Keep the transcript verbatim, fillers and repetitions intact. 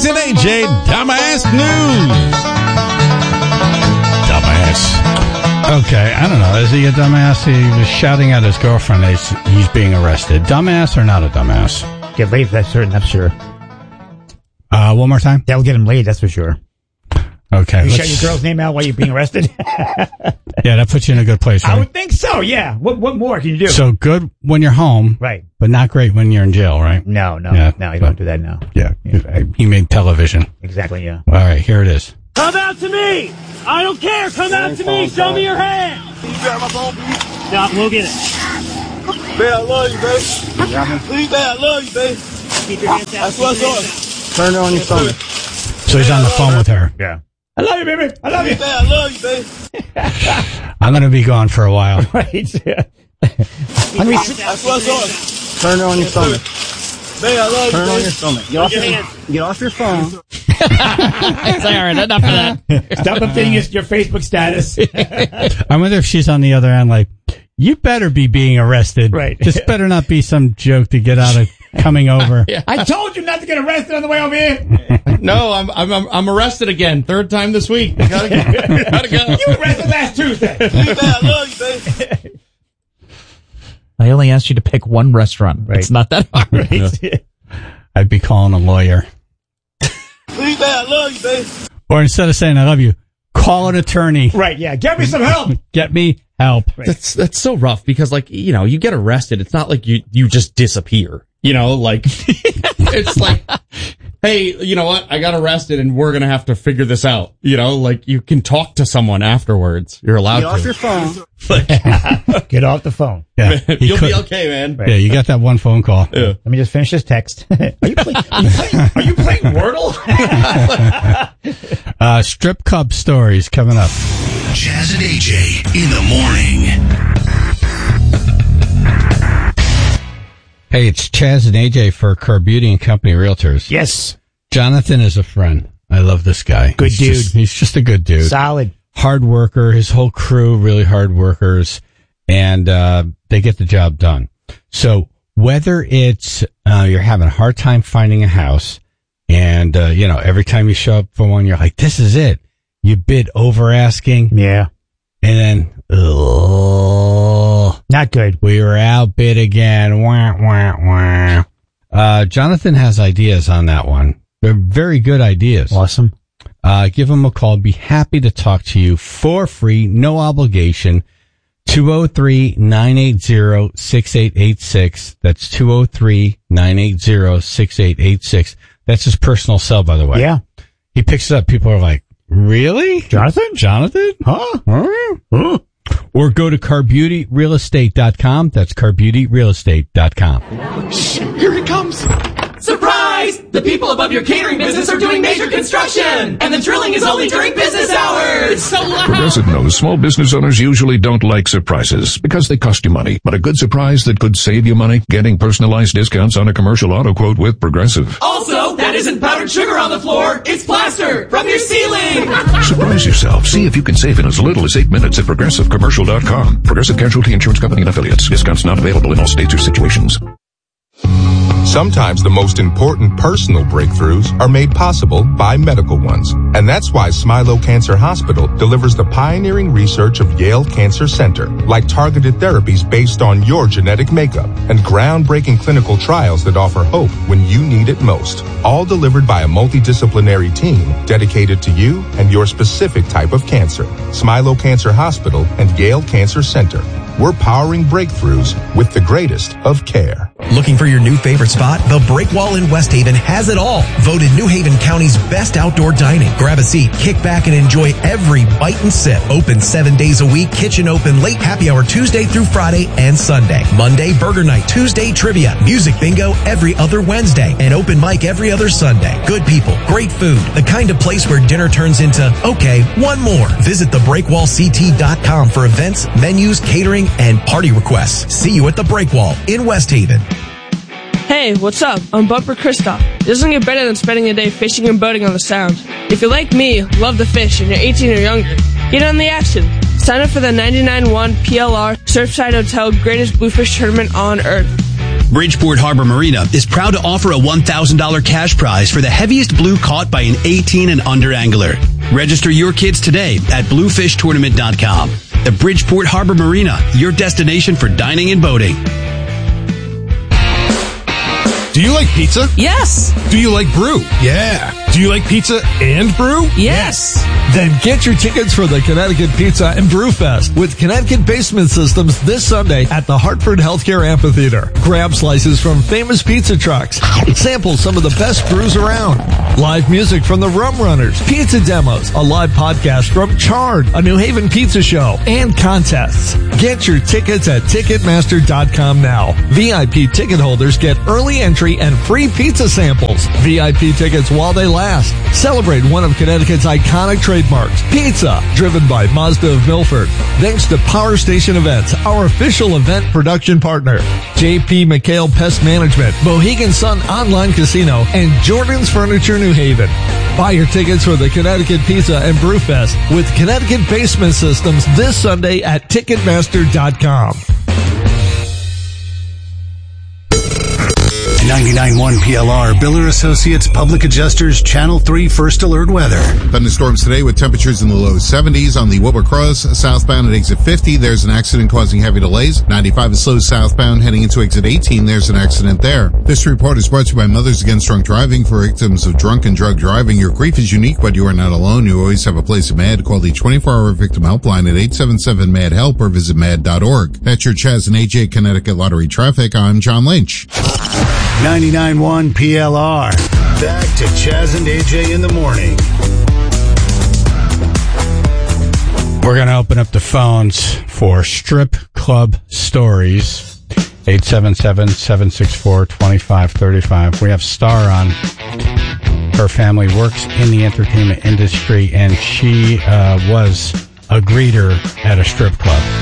Chaz and A J Dumbass News. Dumbass. Okay, I don't know. Is he a dumbass? He was shouting at his girlfriend he's, he's being arrested. Dumbass or not a dumbass? Get laid, that's certain, that's sure. Uh, one more time? That'll get him laid, that's for sure. Okay. You shout your girl's name out while you're being arrested? Yeah, that puts you in a good place, right? I would think so, yeah. What what more can you do? So good when you're home. Right. But not great when you're in jail, right? No, no. Yeah. No, you don't do that now. Yeah. Yeah, right. He made television. Exactly, yeah. All right, here it is. Come out to me! I don't care! Come out to me! Show me your hand! Can you grab my phone, please? No, we'll get it. Babe, I love you, babe. Yeah. Please, babe, I love you, babe. Keep your hands out. That's what's on. Turn it on your stomach. So he's on the phone with her. Yeah. I love you, baby. I love you. Babe, I love you, babe. I'm going to be gone for a while. Right. Yeah. That's what's on. Turn it on your stomach. Babe, I love Turn it you, on babe. your stomach. Get off your your, hands. get off your phone. It's like, all right, enough of that. Stop updating your, your Facebook status. I wonder if she's on the other end like, you better be being arrested. Right. This better not be some joke to get out of coming over. Yeah. I told you not to get arrested on the way over here. No, I'm I'm I'm arrested again. Third time this week. Gotta go. Gotta go. You arrested last Tuesday. Please, babe, I love you, babe. I only asked you to pick one restaurant. Right. It's not that hard. Right. I'd be calling a lawyer. Please, babe, I love you, babe. Or instead of saying I love you, call an attorney. Right, yeah. Get me some help. Get me help. Right. That's that's so rough because, like, you know, you get arrested. It's not like you you just disappear. You know, like it's like, hey, you know what? I got arrested, and we're gonna have to figure this out. You know, like you can talk to someone afterwards. You're allowed Get off to. your phone. Get off the phone. Yeah, he You'll could- be okay, man. Yeah, you got that one phone call. Yeah. Let me just finish this text. Are you playing, are you playing, are you playing Wordle? Uh, strip club stories coming up. Chaz and A J in the morning. Hey, it's Chaz and A J for Kerr Beauty and Company Realtors. Yes. Jonathan is a friend. I love this guy. Good He's dude. just- he's just a good dude. Solid. Hard worker. His whole crew, really hard workers. And uh, they get the job done. So whether it's uh, you're having a hard time finding a house and, uh, you know, every time you show up for one, you're like, this is it. You bid over asking. Yeah. And then, ugh, Not good. we were outbid again. Wah, wah, wah. Uh, Jonathan has ideas on that one. They're very good ideas. Awesome. Uh, give him a call. Be happy to talk to you for free, no obligation. two oh three, nine eight zero, six eight eight six. That's two oh three, nine eight zero, six eight eight six. That's his personal cell, by the way. Yeah. He picks it up. People are like, really? Jonathan? Jonathan? Huh? Huh? Huh? Or go to car beauty real estate dot com. That's car beauty real estate dot com. Here it comes! Surprise! The people above your catering business are doing major construction! And the drilling is only during business hours! So loud! Progressive knows small business owners usually don't like surprises because they cost you money. But a good surprise that could save you money? Getting personalized discounts on a commercial auto quote with Progressive. Also, that isn't powdered sugar on the floor, it's plaster from your ceiling! Surprise yourself. See if you can save in as little as eight minutes at progressive commercial dot com. Progressive Casualty Insurance Company and Affiliates. Discounts not available in all states or situations. Sometimes the most important personal breakthroughs are made possible by medical ones. And that's why Smilo Cancer Hospital delivers the pioneering research of Yale Cancer Center, like targeted therapies based on your genetic makeup and groundbreaking clinical trials that offer hope when you need it most. All delivered by a multidisciplinary team dedicated to you and your specific type of cancer. Smilo Cancer Hospital and Yale Cancer Center. We're powering breakthroughs with the greatest of care. Looking for your new favorite spot? The Breakwall in West Haven has it all. Voted New Haven County's best outdoor dining. Grab a seat, kick back, and enjoy every bite and sip. Open seven days a week. Kitchen open late. Happy hour Tuesday through Friday and Sunday. Monday, burger night. Tuesday, trivia. Music bingo every other Wednesday. And open mic every other Sunday. Good people. Great food. The kind of place where dinner turns into, okay, one more. Visit the breakwall c t dot com for events, menus, catering, and party requests. See you at the Breakwall in West Haven. Hey, what's up? I'm Bumper Kristoff. It doesn't get better than spending a day fishing and boating on the Sound. If you're like me, love to fish, and you're eighteen or younger, get on the action. Sign up for the ninety-nine one P L R Surfside Hotel Greatest Bluefish Tournament on Earth. Bridgeport Harbor Marina is proud to offer a one thousand dollars cash prize for the heaviest blue caught by an eighteen and under angler. Register your kids today at bluefish tournament dot com. The Bridgeport Harbor Marina, your destination for dining and boating. Do you like pizza? Yes. Do you like brew? Yeah. Do you like pizza and brew? Yes. Then get your tickets for the Connecticut Pizza and Brew Fest with Connecticut Basement Systems this Sunday at the Hartford Healthcare Amphitheater. Grab slices from famous pizza trucks. Sample some of the best brews around. Live music from the Rum Runners. Pizza demos. A live podcast from Charred, a New Haven pizza show. And contests. Get your tickets at Ticketmaster dot com now. V I P ticket holders get early entry and free pizza samples. V I P tickets while they last. Celebrate one of Connecticut's iconic trademarks, pizza, driven by Mazda of Milford. Thanks to Power Station Events, our official event production partner, J P McHale Pest Management, Mohegan Sun Online Casino, and Jordan's Furniture New Haven. Buy your tickets for the Connecticut Pizza and Brew Fest with Connecticut Basement Systems this Sunday at Ticketmaster dot com. ninety-nine point one P L R, Biller Associates Public Adjusters, Channel three First Alert Weather. Thunderstorms today with temperatures in the low seventies on the Wilbur Cross southbound at exit fifty. There's an accident causing heavy delays. ninety-five is slow southbound heading into exit eighteen. There's an accident there. This report is brought to you by Mothers Against Drunk Driving. For victims of drunk and drug driving, your grief is unique, but you are not alone. You always have a place at MAD. Call the twenty-four hour victim helpline at eight seven seven M A D help or visit mad dot org. That's your Chaz and A J Connecticut Lottery Traffic. I'm John Lynch. ninety-nine point one P L R. Back to Chaz and A J in the morning. We're going to open up the phones for strip club stories. eight seven seven, seven six four, two five three five. We have Star on. Her family works in the entertainment industry, and she uh, was a greeter at a strip club.